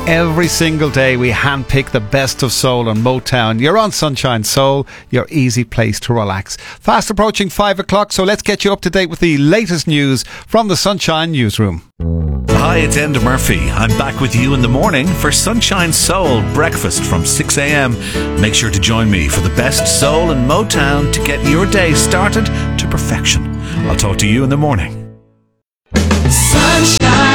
Every single day we handpick the best of soul and Motown. You're on Sunshine Soul, your easy place to relax. Fast approaching 5 o'clock, so let's get you up to date with the latest news from the Sunshine Newsroom. Hi, it's Enda Murphy. I'm back with you in the morning for Sunshine Soul breakfast from 6 a.m. Make sure to join me for the best soul and Motown to get your day started to perfection. I'll talk to you in the morning. Sunshine.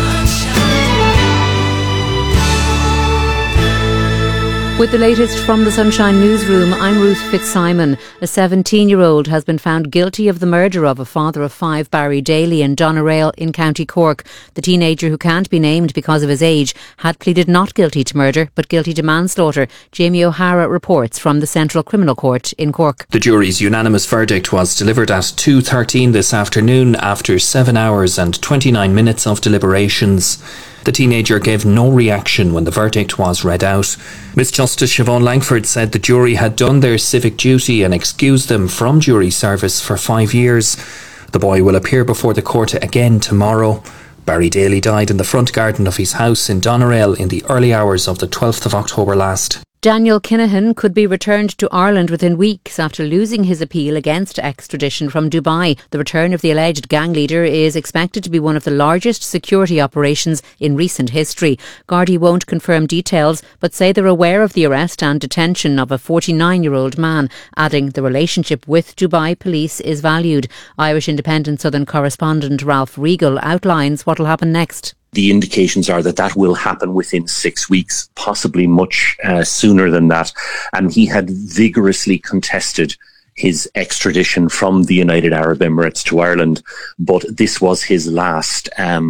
With the latest from the Sunshine Newsroom, I'm Ruth Fitzsimon. A 17-year-old has been found guilty of the murder of a father of 5, Barry Daly, in Doneraile in County Cork. The teenager, who can't be named because of his age, had pleaded not guilty to murder but guilty to manslaughter. Jamie O'Hara reports from the Central Criminal Court in Cork. The jury's unanimous verdict was delivered at 2:13 this afternoon after 7 hours and 29 minutes of deliberations. The teenager gave no reaction when the verdict was read out. Miss Justice Siobhan Langford said the jury had done their civic duty and excused them from jury service for 5 years. The boy will appear before the court again tomorrow. Barry Daly died in the front garden of his house in Doneraile in the early hours of the 12th of October last. Daniel Kinahan could be returned to Ireland within weeks after losing his appeal against extradition from Dubai. The return of the alleged gang leader is expected to be one of the largest security operations in recent history. Gardaí won't confirm details but say they're aware of the arrest and detention of a 49-year-old man, adding the relationship with Dubai police is valued. Irish Independent Southern correspondent Ralph Regal outlines what will happen next. The indications are that that will happen within 6 weeks, possibly much sooner than that. And he had vigorously contested his extradition from the United Arab Emirates to Ireland, but this was his last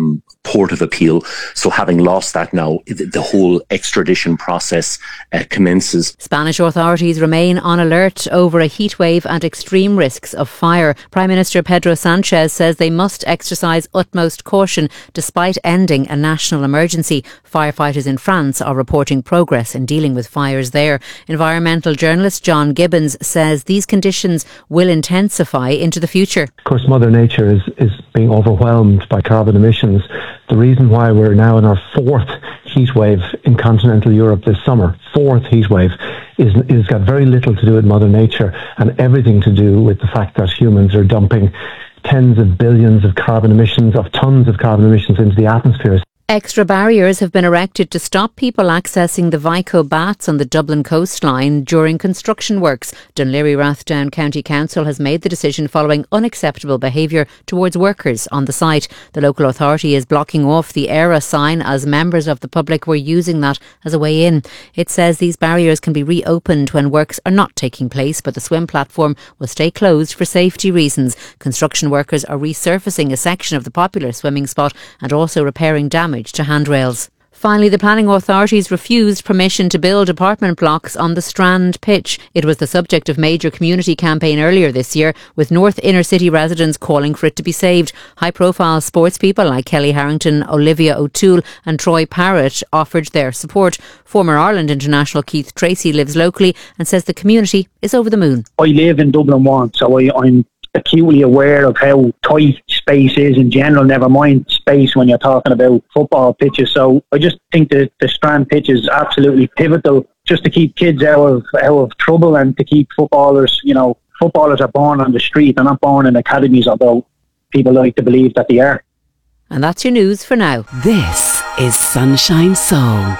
port of appeal. So having lost that now, the whole extradition process commences. Spanish authorities remain on alert over a heatwave and extreme risks of fire. Prime Minister Pedro Sanchez says they must exercise utmost caution despite ending a national emergency. Firefighters in France are reporting progress in dealing with fires there. Environmental journalist John Gibbons says these conditions will intensify into the future. Of course, Mother Nature is being overwhelmed by carbon emissions. The reason why we're now in our 4th heat wave in continental Europe this summer, 4th heat wave, is got very little to do with Mother Nature and everything to do with the fact that humans are dumping tens of billions of carbon emissions, of tons of carbon emissions into the atmosphere. Extra barriers have been erected to stop people accessing the Vico Baths on the Dublin coastline during construction works. Dún Laoghaire-Rathdown County Council has made the decision following unacceptable behaviour towards workers on the site. The local authority is blocking off the ERA sign as members of the public were using that as a way in. It says these barriers can be reopened when works are not taking place, but the swim platform will stay closed for safety reasons. Construction workers are resurfacing a section of the popular swimming spot and also repairing damage to handrails. Finally, the planning authorities refused permission to build apartment blocks on the Strand pitch. It was the subject of major community campaign earlier this year, with North Inner City residents calling for it to be saved. High-profile sportspeople like Kelly Harrington, Olivia O'Toole and Troy Parrott offered their support. Former Ireland international Keith Tracy lives locally and says the community is over the moon. I live in Dublin 1, so I'm acutely aware of how tight space is in general, never mind space when you're talking about football pitches. So I just think that the Strand pitch is absolutely pivotal just to keep kids out of trouble and to keep footballers, footballers are born on the street, they're not born in academies, although people like to believe that they are. And that's your news for now. This is Sunshine Soul.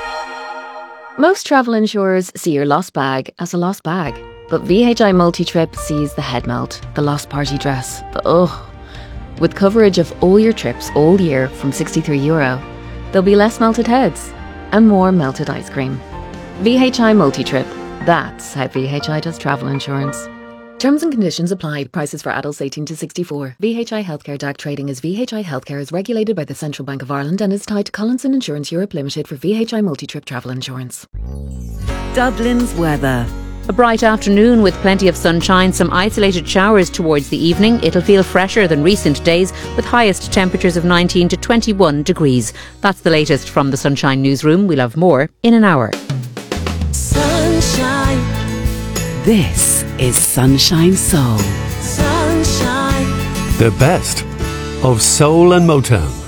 Most travel insurers see your lost bag as a lost bag. But VHI Multi-Trip sees the head melt, the lost party dress, the ugh. With coverage of all your trips all year from €63, there'll be less melted heads and more melted ice cream. VHI Multi-Trip. That's how VHI does travel insurance. Terms and conditions apply. Prices for adults 18 to 64. VHI Healthcare DAC trading as VHI Healthcare is regulated by the Central Bank of Ireland and is tied to Collinson Insurance Europe Limited for VHI Multi-Trip travel insurance. Dublin's weather. A bright afternoon with plenty of sunshine, some isolated showers towards the evening. It'll feel fresher than recent days with highest temperatures of 19 to 21 degrees. That's the latest from the Sunshine Newsroom. We'll have more in an hour. Sunshine. This is Sunshine Soul. Sunshine. The best of soul and Motown.